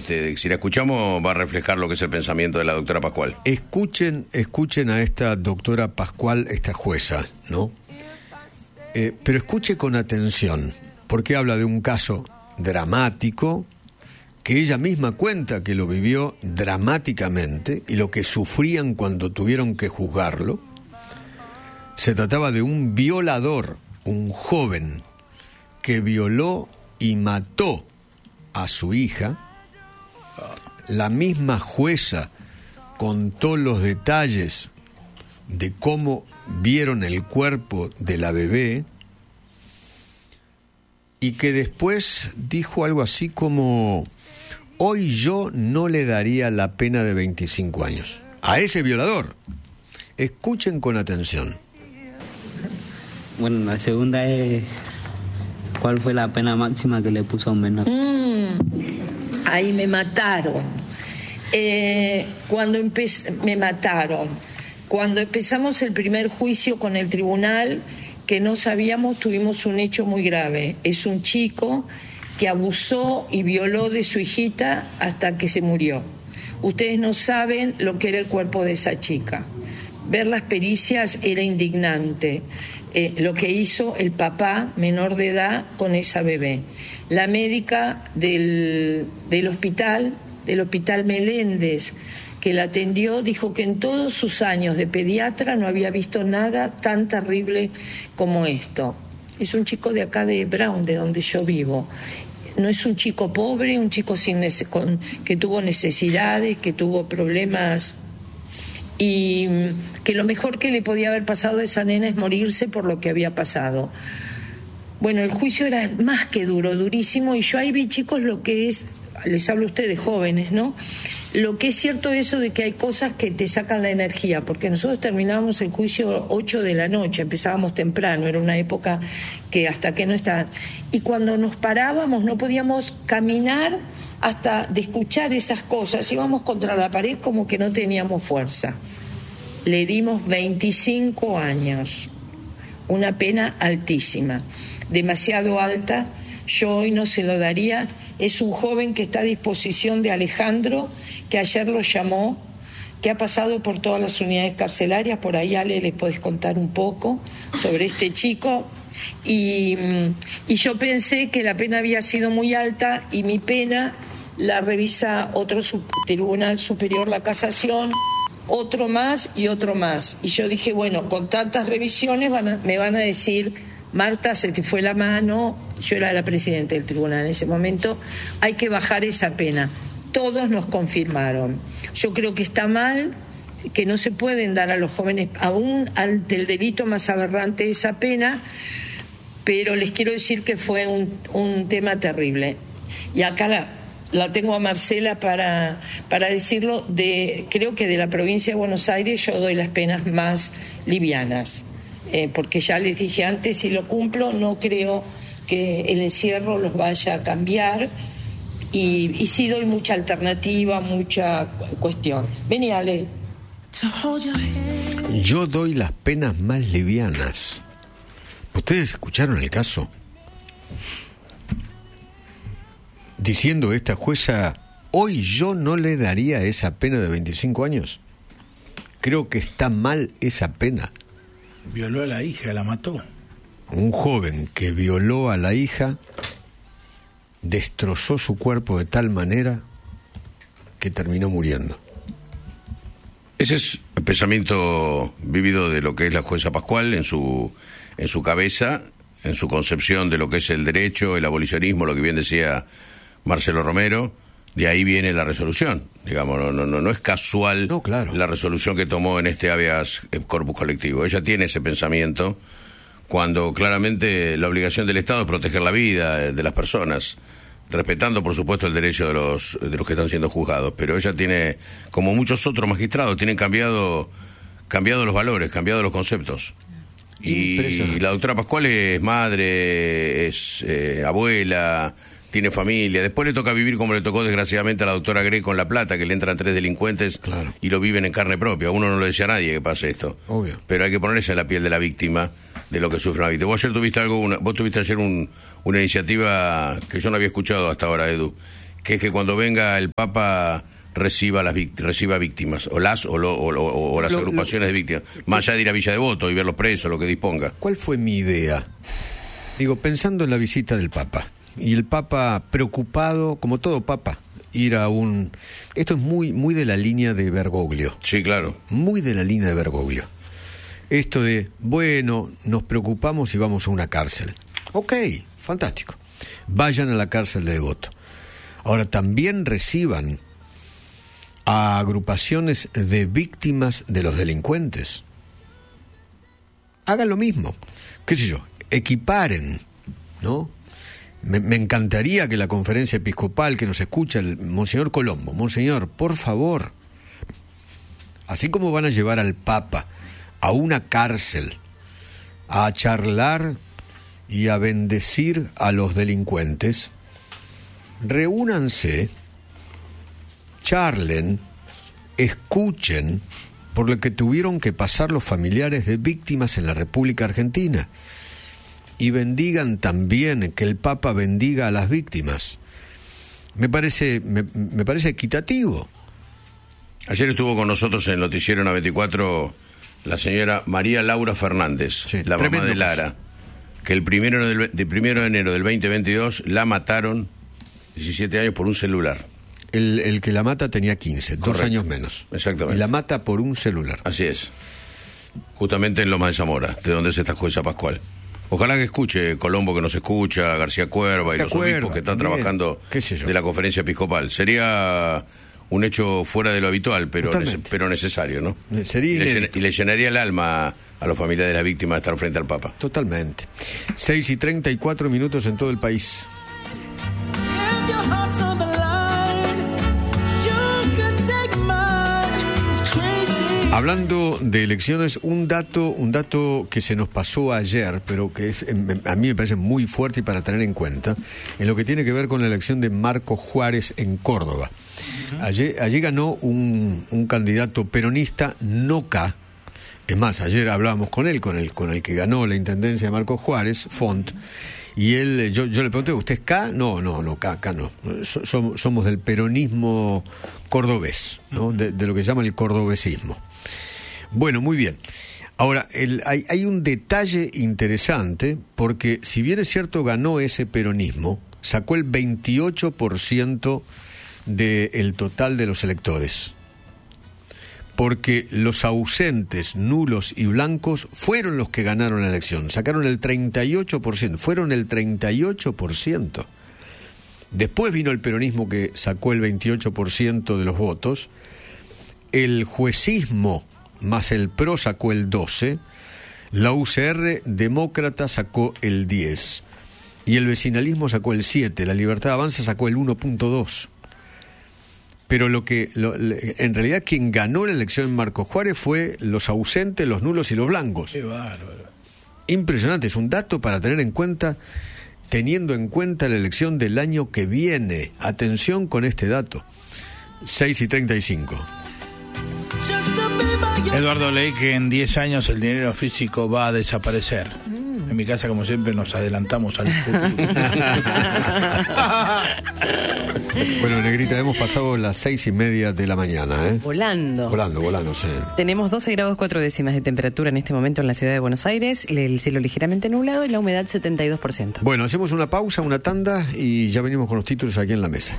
Si la escuchamos va a reflejar lo que es el pensamiento de la doctora Pascual. Escuchen a esta doctora Pascual, esta jueza, ¿no? Pero escuche con atención, porque habla de un caso dramático que ella misma cuenta que lo vivió dramáticamente y lo que sufrían cuando tuvieron que juzgarlo. Se trataba de un violador, un joven que violó y mató a su hija. La misma jueza contó los detalles de cómo vieron el cuerpo de la bebé y que después dijo algo así como: hoy yo no le daría la pena de 25 años a ese violador. Escuchen con atención. Bueno, la segunda es: ¿cuál fue la pena máxima que le puso a un menor? Ahí me mataron. Me mataron. Cuando empezamos el primer juicio con el tribunal, que no sabíamos, tuvimos un hecho muy grave. Es un chico que abusó y violó de su hijita hasta que se murió. Ustedes no saben lo que era el cuerpo de esa chica. Ver las pericias era indignante. Lo que hizo el papá menor de edad con esa bebé. La médica del hospital Meléndez, que la atendió, dijo que en todos sus años de pediatra no había visto nada tan terrible como esto. Es un chico de acá de Brown, de donde yo vivo. No es un chico pobre, un chico que tuvo necesidades, que tuvo problemas, y que lo mejor que le podía haber pasado a esa nena es morirse por lo que había pasado. Bueno, el juicio era más que duro, durísimo, y yo ahí vi, chicos, lo que es, les hablo a ustedes jóvenes, ¿no? Lo que es cierto eso de que hay cosas que te sacan la energía, porque nosotros terminábamos el juicio 8 de la noche, empezábamos temprano, era una época que hasta que no estaban, y cuando nos parábamos no podíamos caminar hasta de escuchar esas cosas, íbamos contra la pared como que no teníamos fuerza. Le dimos 25 años, una pena altísima, demasiado alta. Yo hoy no se lo daría. Es un joven que está a disposición de Alejandro, que ayer lo llamó, que ha pasado por todas las unidades carcelarias. Por ahí, Ale, les podés contar un poco sobre este chico. Y yo pensé que la pena había sido muy alta, y mi pena la revisa otro tribunal superior, la casación, otro más y otro más. Y yo dije, bueno, con tantas revisiones me van a decir: Marta, se te fue la mano. Yo era la presidenta del tribunal en ese momento. Hay que bajar esa pena. Todos nos confirmaron. Yo creo que está mal, que no se pueden dar a los jóvenes, aún ante el delito más aberrante, esa pena, pero les quiero decir que fue un tema terrible. Y acá la tengo a Marcela para decirlo. Creo que de la provincia de Buenos Aires yo doy las penas más livianas. Porque ya les dije antes, si lo cumplo, no creo que el encierro los vaya a cambiar, y sí doy mucha alternativa, mucha cuestión. Vení, Ale. Yo doy las penas más livianas. ¿Ustedes escucharon el caso? Diciendo esta jueza: hoy yo no le daría esa pena de 25 años. Creo que está mal esa pena. Violó a la hija, la mató. Un joven que violó a la hija, destrozó su cuerpo de tal manera que terminó muriendo. Ese es el pensamiento vivido de lo que es la jueza Pascual en su cabeza, en su concepción de lo que es el derecho, el abolicionismo, lo que bien decía Marcelo Romero. De ahí viene la resolución, digamos, no es casual. No, claro. La resolución que tomó en este habeas corpus colectivo. Ella tiene ese pensamiento, cuando claramente la obligación del Estado es proteger la vida de las personas, respetando por supuesto el derecho de los que están siendo juzgados, pero ella tiene, como muchos otros magistrados, tienen cambiado los valores, cambiado los conceptos. Y la doctora Pascual es madre, es abuela, tiene familia. Después le toca vivir como le tocó desgraciadamente a la doctora Greco en La Plata, que le entran 3 delincuentes, claro, y lo viven en carne propia. Uno no le decía a nadie que pase esto. Obvio. Pero hay que ponerse en la piel de la víctima, de lo que sufre una víctima. Vos tuviste ayer una iniciativa que yo no había escuchado hasta ahora, Edu, que es que cuando venga el Papa reciba víctimas, o las agrupaciones de víctimas, más allá de ir a Villa Devoto y ver los presos, lo que disponga. ¿Cuál fue mi idea? Digo, pensando en la visita del Papa, y el Papa preocupado, como todo Papa, ir a un... Esto es muy de la línea de Bergoglio. Sí, claro. Muy de la línea de Bergoglio. Esto de, bueno, nos preocupamos y vamos a una cárcel. Ok, fantástico. Vayan a la cárcel de Devoto. Ahora, también reciban a agrupaciones de víctimas de los delincuentes. Hagan lo mismo. ¿Qué sé yo? Equiparen, ¿no? Me encantaría que la conferencia episcopal que nos escucha, el Monseñor Colombo, Monseñor, por favor, así como van a llevar al Papa a una cárcel a charlar y a bendecir a los delincuentes, reúnanse, charlen, escuchen por lo que tuvieron que pasar los familiares de víctimas en la República Argentina y bendigan también, que el Papa bendiga a las víctimas. Me parece equitativo. Ayer estuvo con nosotros en el noticiero 94 la señora María Laura Fernández, sí, la mamá de Lara, que el 1 de enero del 2022 la mataron, 17 años, por un celular. El que la mata tenía 15, Correcto. 2 años menos. Exactamente. Y la mata por un celular. Así es. Justamente en Lomas de Zamora, de donde es esta jueza Pascual. Ojalá que escuche Colombo, que nos escucha, García Cuerva y los obispos que están trabajando de la conferencia episcopal. Sería un hecho fuera de lo habitual, pero necesario, ¿no? Y le llenaría el alma a los familiares de las víctimas de estar frente al Papa. Totalmente. 6:34 en todo el país. Hablando de elecciones, un dato que se nos pasó ayer, pero que a mí me parece muy fuerte y para tener en cuenta, en lo que tiene que ver con la elección de Marcos Juárez en Córdoba. Allí ganó un candidato peronista, Noca. Es más, ayer hablábamos con el que ganó la intendencia de Marcos Juárez, Font, y él, yo le pregunté, ¿usted es K? No, K no. Somos del peronismo cordobés, ¿no? De lo que llaman el cordobesismo. Bueno, muy bien. Ahora, hay un detalle interesante, porque si bien es cierto ganó ese peronismo, sacó el 28% del total de los electores. Porque los ausentes, nulos y blancos fueron los que ganaron la elección. Sacaron el 38%, fueron el 38%. Después vino el peronismo, que sacó el 28% de los votos. El juecismo más el PRO sacó el 12%. La UCR demócrata sacó el 10%. Y el vecinalismo sacó el 7%. La Libertad Avanza sacó el 1.2%. Pero en realidad quien ganó la elección en Marcos Juárez fue los ausentes, los nulos y los blancos. Qué bárbaro. Impresionante, es un dato para tener en cuenta, teniendo en cuenta la elección del año que viene. Atención con este dato. 6:35. Eduardo, leí que en 10 años el dinero físico va a desaparecer. En mi casa, como siempre, nos adelantamos al futuro. Bueno, Negrita, hemos pasado las 6:30 de la mañana, ¿eh? Volando, sí. Tenemos 12 grados 4 décimas de temperatura en este momento en la ciudad de Buenos Aires, el cielo ligeramente nublado y la humedad 72%. Bueno, hacemos una pausa, una tanda y ya venimos con los títulos aquí en la mesa.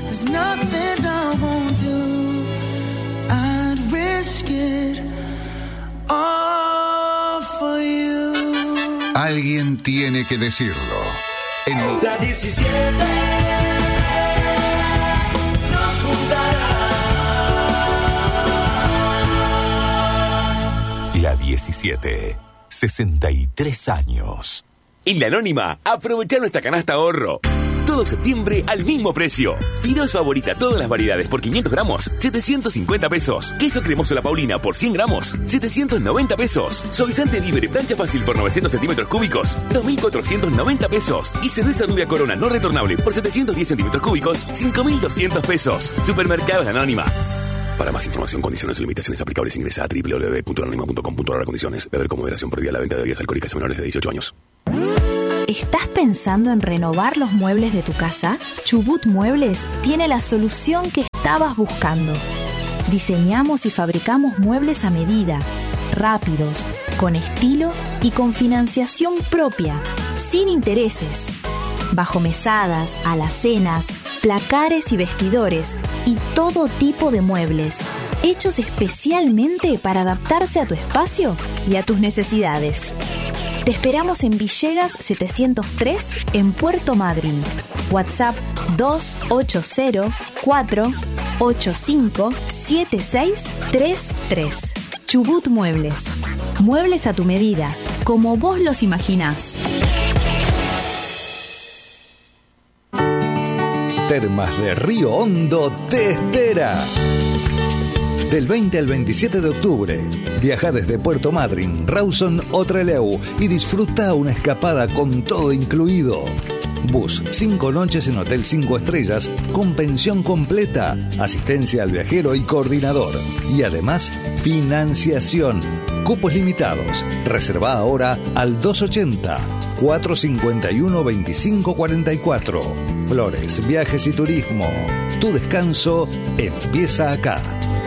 Alguien tiene que decirlo. La 17 nos juntará. La 17, 63 años. En La Anónima, aprovecha nuestra canasta ahorro. Todo septiembre al mismo precio. Fideos Favorita, todas las variedades por 500 gramos, 750 pesos. Queso cremoso La Paulina por 100 gramos, 790 pesos. Suavizante Libre Plancha Fácil por 900 centímetros cúbicos, 2.490 pesos. Y cerveza Rubia Corona no retornable por 710 centímetros cúbicos, 5.200 pesos. Supermercados La Anónima. Para más información, condiciones y limitaciones aplicables, ingresa a www.lanonima.com.ar. Condiciones. Beber con moderación. Prohibida la venta de bebidas alcohólicas a menores de 18 años. ¿Estás pensando en renovar los muebles de tu casa? Chubut Muebles tiene la solución que estabas buscando. Diseñamos y fabricamos muebles a medida, rápidos, con estilo y con financiación propia, sin intereses. Bajo mesadas, alacenas, placares y vestidores y todo tipo de muebles, hechos especialmente para adaptarse a tu espacio y a tus necesidades. Te esperamos en Villegas 703 en Puerto Madryn. WhatsApp 280-485-7633. Chubut Muebles. Muebles a tu medida, como vos los imaginás. Termas de Río Hondo te espera. Del 20 al 27 de octubre, viaja desde Puerto Madryn, Rawson o Trelew y disfruta una escapada con todo incluido. Bus 5 noches en Hotel 5 estrellas con pensión completa, asistencia al viajero y coordinador. Y además, financiación. Cupos limitados. Reserva ahora al 280-451-2544. Flores, Viajes y Turismo. Tu descanso empieza acá.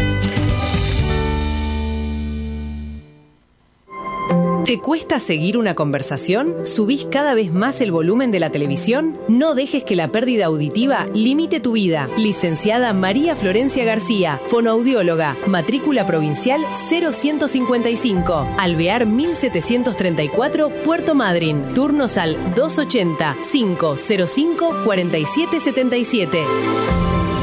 ¿Te cuesta seguir una conversación? ¿Subís cada vez más el volumen de la televisión? No dejes que la pérdida auditiva limite tu vida. Licenciada María Florencia García, fonoaudióloga, matrícula provincial 0155, Alvear 1734, Puerto Madryn. Turnos al 280-505-4777.